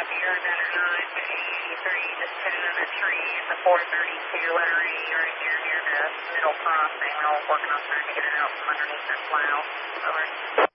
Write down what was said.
copy. You're better 983, just headed in a tree at the 432 letter A right here near the middle crossing. We're all working on trying to get it out from underneath that plow. Over.